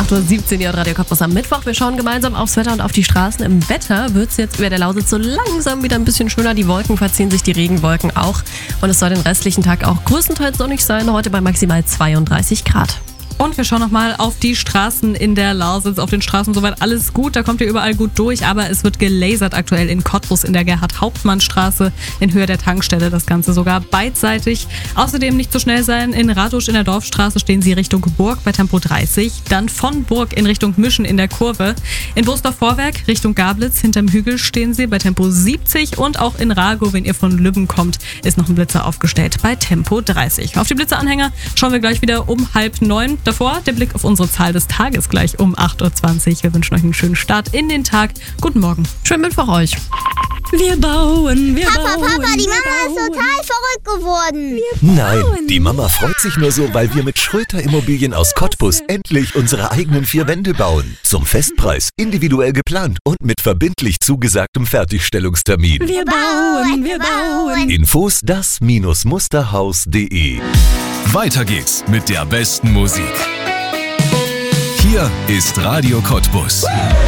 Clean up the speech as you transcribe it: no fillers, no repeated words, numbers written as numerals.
8:17 Uhr, Radio Cottbus am Mittwoch. Wir schauen gemeinsam aufs Wetter und auf die Straßen. Im Wetter wird es jetzt über der Lausitz so langsam wieder ein bisschen schöner. Die Wolken verziehen sich, die Regenwolken auch. Und es soll den restlichen Tag auch größtenteils sonnig sein. Heute bei maximal 32 Grad. Und wir schauen nochmal auf die Straßen in der Lausitz. Auf den Straßen soweit alles gut, da kommt ihr überall gut durch. Aber es wird gelasert aktuell in Cottbus in der Gerhard-Hauptmann-Straße in Höhe der Tankstelle. Das Ganze sogar beidseitig. Außerdem nicht zu schnell sein. In Ratusch in der Dorfstraße stehen Sie Richtung Burg bei Tempo 30. Dann von Burg in Richtung Mischen in der Kurve. In Bursdorf-Vorwerk Richtung Gablitz hinterm Hügel stehen Sie bei Tempo 70. Und auch in Ragow, wenn ihr von Lübben kommt, ist noch ein Blitzer aufgestellt bei Tempo 30. Auf die Blitzeranhänger schauen wir gleich wieder um 8:30. Davor der Blick auf unsere Zahl des Tages gleich um 8:20 Uhr. Wir wünschen euch einen schönen Start in den Tag. Guten Morgen. Schönen Mittwoch euch. Wir bauen, Papa, die Mama ist total verrückt geworden. Nein, die Mama freut sich nur so, weil wir mit Schröter Immobilien aus Cottbus endlich unsere eigenen 4 Wände bauen. Zum Festpreis, individuell geplant und mit verbindlich zugesagtem Fertigstellungstermin. Wir bauen. Infos das-musterhaus.de. Weiter geht's mit der besten Musik. Hier ist Radio Cottbus.